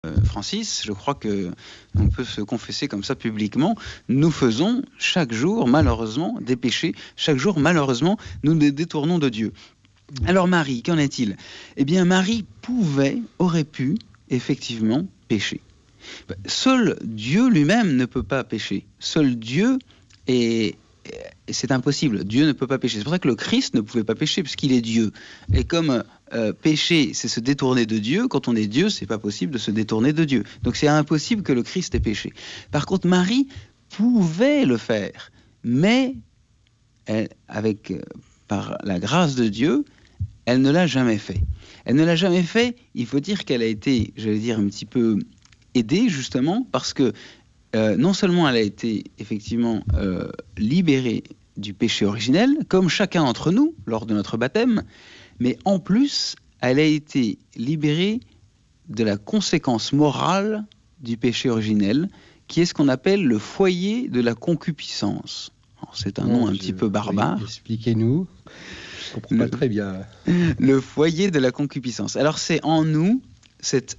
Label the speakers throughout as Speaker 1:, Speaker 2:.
Speaker 1: Francis, je crois que on peut se confesser comme ça publiquement, nous faisons chaque jour malheureusement des péchés, chaque jour malheureusement nous nous détournons de Dieu. Alors Marie, qu'en est-il ? Eh bien Marie aurait pu effectivement pécher. Seul Dieu lui-même ne peut pas pécher. Seul Dieu est... C'est impossible, Dieu ne peut pas pécher. C'est pour ça que le Christ ne pouvait pas pécher, puisqu'il est Dieu. Et comme pécher, c'est se détourner de Dieu, quand on est Dieu, c'est pas possible de se détourner de Dieu. Donc c'est impossible que le Christ ait péché. Par contre, Marie pouvait le faire, mais elle, par la grâce de Dieu, elle ne l'a jamais fait. Elle ne l'a jamais fait, il faut dire qu'elle a été, j'allais dire, un petit peu aidée, justement, parce que non seulement elle a été effectivement libérée du péché originel, comme chacun d'entre nous lors de notre baptême, mais en plus, elle a été libérée de la conséquence morale du péché originel, qui est ce qu'on appelle le foyer de la concupiscence. Alors, c'est un nom un petit peu barbare.
Speaker 2: Oui, expliquez-nous. Je comprends pas très bien.
Speaker 1: Le foyer de la concupiscence. Alors c'est en nous cette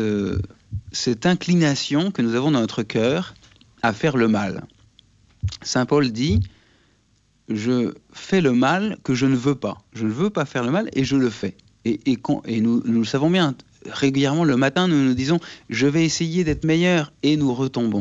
Speaker 1: inclination que nous avons dans notre cœur à faire le mal. Saint Paul dit « Je fais le mal que je ne veux pas. Je ne veux pas faire le mal et je le fais. » Et nous le savons bien, régulièrement le matin, nous nous disons « Je vais essayer d'être meilleur » et nous retombons.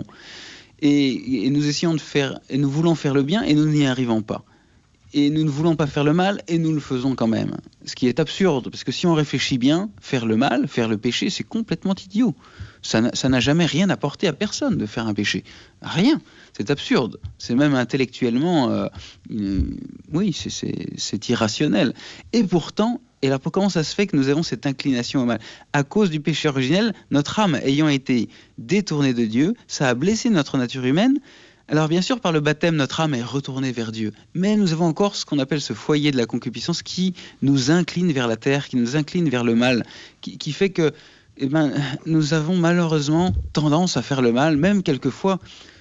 Speaker 1: Et nous essayons de faire, et nous voulons faire le bien et nous n'y arrivons pas. Et nous ne voulons pas faire le mal et nous le faisons quand même. Ce qui est absurde, parce que si on réfléchit bien, faire le mal, faire le péché, c'est complètement idiot. Ça n'a jamais rien apporté à personne de faire un péché. Rien. C'est absurde. C'est même intellectuellement... oui, c'est irrationnel. Et pourtant, et alors comment ça se fait que nous avons cette inclination au mal ? À cause du péché originel, notre âme ayant été détournée de Dieu, ça a blessé notre nature humaine. Alors bien sûr, par le baptême, notre âme est retournée vers Dieu. Mais nous avons encore ce qu'on appelle ce foyer de la concupiscence qui nous incline vers la terre, qui nous incline vers le mal, qui fait que nous avons malheureusement tendance à faire le mal, même quelquefois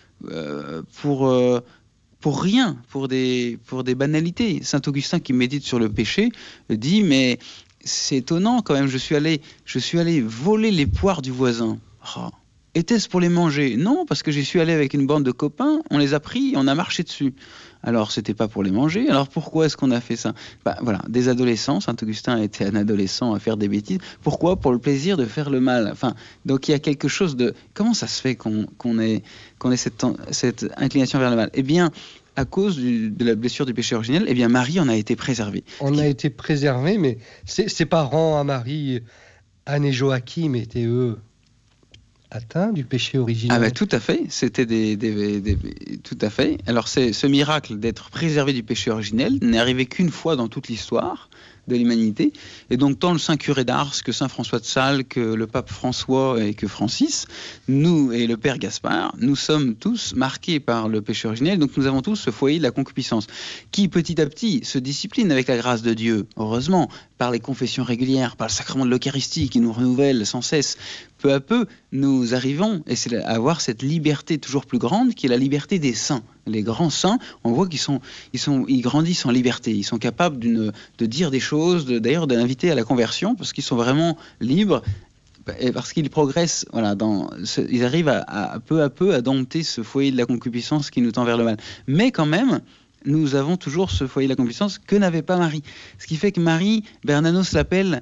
Speaker 1: pour rien, pour des banalités. Saint Augustin, qui médite sur le péché, dit « Mais c'est étonnant quand même, je suis allé voler les poires du voisin. Oh. Était-ce pour les manger ? Non, parce que j'y suis allé avec une bande de copains, on les a pris, on a marché dessus. Alors, c'était pas pour les manger, alors pourquoi est-ce qu'on a fait ça ? Voilà, des adolescents, Saint Augustin était un adolescent à faire des bêtises. Pourquoi ? Pour le plaisir de faire le mal. Enfin, donc il y a quelque chose de... Comment ça se fait qu'on ait cette inclination vers le mal ? Eh bien, à cause de la blessure du péché originel, eh bien, Marie en a été préservée.
Speaker 2: On a été préservés, mais ses parents à Marie, Anne et Joachim, étaient eux atteints du péché originel.
Speaker 1: Ah ben tout à fait, c'était tout à fait. Alors c'est ce miracle d'être préservé du péché originel n'est arrivé qu'une fois dans toute l'histoire de l'humanité. Et donc tant le Saint curé d'Ars que Saint François de Sales, que le pape François et que Francis, nous et le Père Gaspard, nous sommes tous marqués par le péché originel. Donc nous avons tous ce foyer de la concupiscence qui petit à petit se discipline avec la grâce de Dieu, heureusement, par les confessions régulières, par le sacrement de l'Eucharistie qui nous renouvelle sans cesse. Peu à peu, nous arrivons à avoir cette liberté toujours plus grande qui est la liberté des saints. Les grands saints, on voit ils grandissent en liberté. Ils sont capables de dire des choses, d'ailleurs d'inviter à la conversion, parce qu'ils sont vraiment libres, et parce qu'ils progressent. Voilà, ils arrivent à peu à dompter ce foyer de la concupiscence qui nous tend vers le mal. Mais quand même, nous avons toujours ce foyer de la concupiscence que n'avait pas Marie. Ce qui fait que Marie, Bernanos l'appelle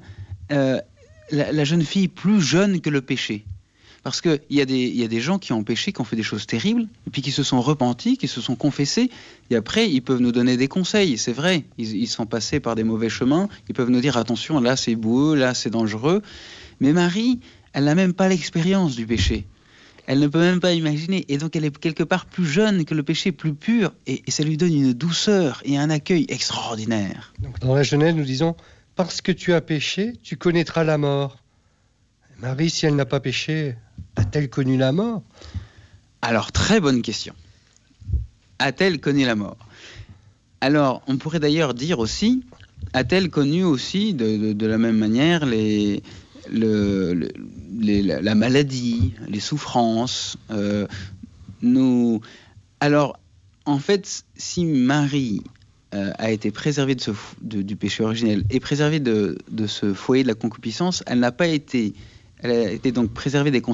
Speaker 1: la jeune fille plus jeune que le péché. Parce qu'il y a des gens qui ont péché, qui ont fait des choses terribles, et puis qui se sont repentis, qui se sont confessés, et après, ils peuvent nous donner des conseils, c'est vrai. Ils sont passés par des mauvais chemins, ils peuvent nous dire, attention, là c'est boueux, là c'est dangereux. Mais Marie, elle n'a même pas l'expérience du péché. Elle ne peut même pas imaginer, et donc elle est quelque part plus jeune que le péché, plus pur, et ça lui donne une douceur et un accueil extraordinaire.
Speaker 2: Donc dans la Genèse, nous disons, parce que tu as péché, tu connaîtras la mort. Marie, si elle n'a pas péché, a-t-elle connu la mort ?
Speaker 1: Alors, très bonne question. A-t-elle connu la mort ? Alors, on pourrait d'ailleurs dire aussi, a-t-elle connu aussi, de la même manière, la maladie, les souffrances Alors, en fait, si Marie a été préservée du péché originel et préservée de ce foyer de la concupiscence, elle n'a pas été Elle a été donc préservée des